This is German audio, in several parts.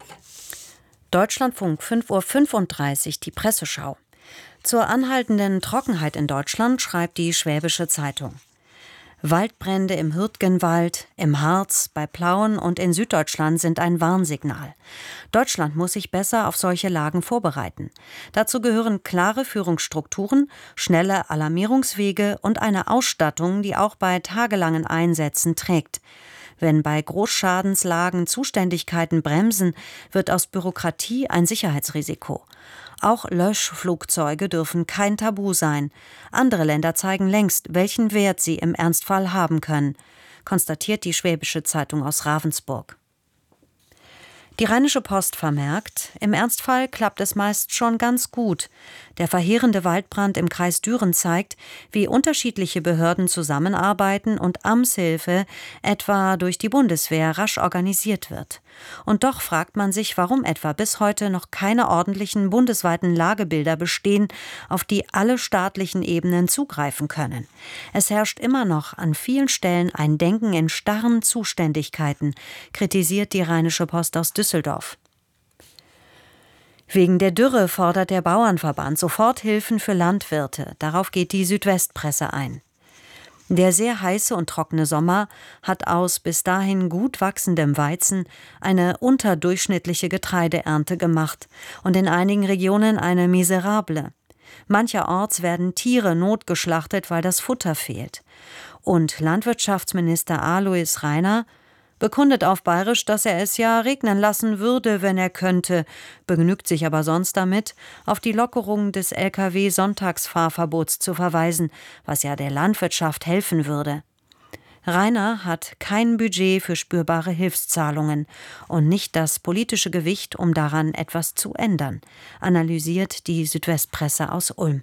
Deutschlandfunk 5:35 Uhr, die Presseschau. Zur anhaltenden Trockenheit in Deutschland schreibt die Schwäbische Zeitung. Waldbrände im Hürtgenwald, im Harz, bei Plauen und in Süddeutschland sind ein Warnsignal. Deutschland muss sich besser auf solche Lagen vorbereiten. Dazu gehören klare Führungsstrukturen, schnelle Alarmierungswege und eine Ausstattung, die auch bei tagelangen Einsätzen trägt. Wenn bei Großschadenslagen Zuständigkeiten bremsen, wird aus Bürokratie ein Sicherheitsrisiko. Auch Löschflugzeuge dürfen kein Tabu sein. Andere Länder zeigen längst, welchen Wert sie im Ernstfall haben können, konstatiert die Schwäbische Zeitung aus Ravensburg. Die Rheinische Post vermerkt, im Ernstfall klappt es meist schon ganz gut. Der verheerende Waldbrand im Kreis Düren zeigt, wie unterschiedliche Behörden zusammenarbeiten und Amtshilfe, etwa durch die Bundeswehr, rasch organisiert wird. Und doch fragt man sich, warum etwa bis heute noch keine ordentlichen bundesweiten Lagebilder bestehen, auf die alle staatlichen Ebenen zugreifen können. Es herrscht immer noch an vielen Stellen ein Denken in starren Zuständigkeiten, kritisiert die Rheinische Post aus Düsseldorf. Wegen der Dürre fordert der Bauernverband Soforthilfen für Landwirte. Darauf geht die Südwestpresse ein. Der sehr heiße und trockene Sommer hat aus bis dahin gut wachsendem Weizen eine unterdurchschnittliche Getreideernte gemacht und in einigen Regionen eine miserable. Mancherorts werden Tiere notgeschlachtet, weil das Futter fehlt. Und Landwirtschaftsminister Alois Rainer bekundet auf Bayerisch, dass er es ja regnen lassen würde, wenn er könnte, begnügt sich aber sonst damit, auf die Lockerung des Lkw-Sonntagsfahrverbots zu verweisen, was ja der Landwirtschaft helfen würde. Rainer hat kein Budget für spürbare Hilfszahlungen und nicht das politische Gewicht, um daran etwas zu ändern, analysiert die Südwestpresse aus Ulm.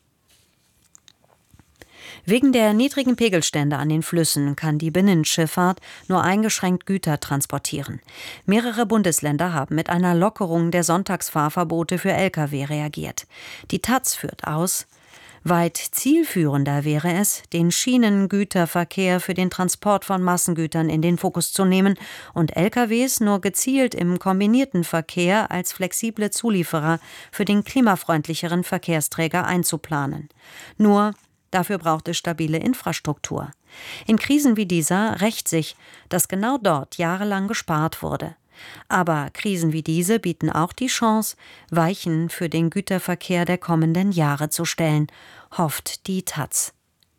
Wegen der niedrigen Pegelstände an den Flüssen kann die Binnenschifffahrt nur eingeschränkt Güter transportieren. Mehrere Bundesländer haben mit einer Lockerung der Sonntagsfahrverbote für Lkw reagiert. Die taz führt aus: Weit zielführender wäre es, den Schienengüterverkehr für den Transport von Massengütern in den Fokus zu nehmen und Lkws nur gezielt im kombinierten Verkehr als flexible Zulieferer für den klimafreundlicheren Verkehrsträger einzuplanen. Nur dafür braucht es stabile Infrastruktur. In Krisen wie dieser rächt sich, dass genau dort jahrelang gespart wurde. Aber Krisen wie diese bieten auch die Chance, Weichen für den Güterverkehr der kommenden Jahre zu stellen, hofft die taz.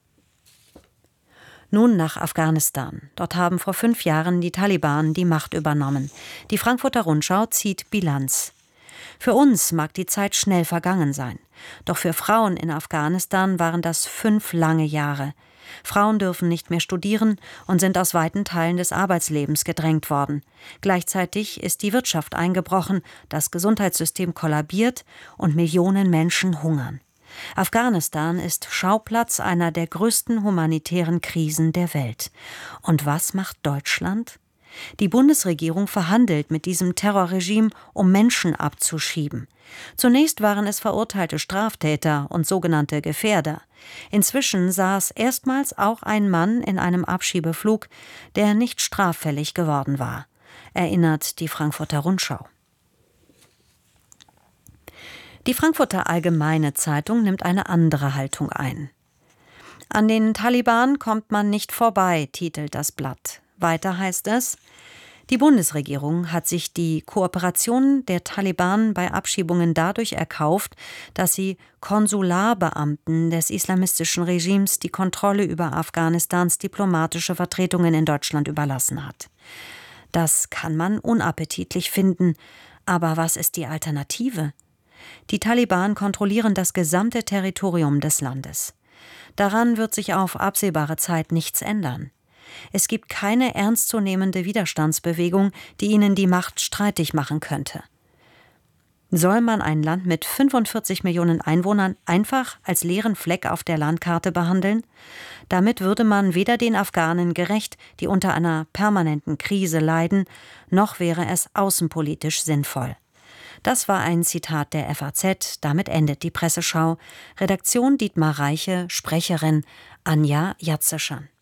Nun nach Afghanistan. Dort haben vor 5 Jahren die Taliban die Macht übernommen. Die Frankfurter Rundschau zieht Bilanz. Für uns mag die Zeit schnell vergangen sein. Doch für Frauen in Afghanistan waren das 5 lange Jahre. Frauen dürfen nicht mehr studieren und sind aus weiten Teilen des Arbeitslebens gedrängt worden. Gleichzeitig ist die Wirtschaft eingebrochen, das Gesundheitssystem kollabiert und Millionen Menschen hungern. Afghanistan ist Schauplatz einer der größten humanitären Krisen der Welt. Und was macht Deutschland? Die Bundesregierung verhandelt mit diesem Terrorregime, um Menschen abzuschieben. Zunächst waren es verurteilte Straftäter und sogenannte Gefährder. Inzwischen saß erstmals auch ein Mann in einem Abschiebeflug, der nicht straffällig geworden war, erinnert die Frankfurter Rundschau. Die Frankfurter Allgemeine Zeitung nimmt eine andere Haltung ein. An den Taliban kommt man nicht vorbei, titelt das Blatt. Weiter heißt es: Die Bundesregierung hat sich die Kooperation der Taliban bei Abschiebungen dadurch erkauft, dass sie Konsularbeamten des islamistischen Regimes die Kontrolle über Afghanistans diplomatische Vertretungen in Deutschland überlassen hat. Das kann man unappetitlich finden, aber was ist die Alternative? Die Taliban kontrollieren das gesamte Territorium des Landes. Daran wird sich auf absehbare Zeit nichts ändern. Es gibt keine ernstzunehmende Widerstandsbewegung, die ihnen die Macht streitig machen könnte. Soll man ein Land mit 45 Millionen Einwohnern einfach als leeren Fleck auf der Landkarte behandeln? Damit würde man weder den Afghanen gerecht, die unter einer permanenten Krise leiden, noch wäre es außenpolitisch sinnvoll. Das war ein Zitat der FAZ, damit endet die Presseschau. Redaktion Dietmar Reiche, Sprecherin Anja Jatzeschan.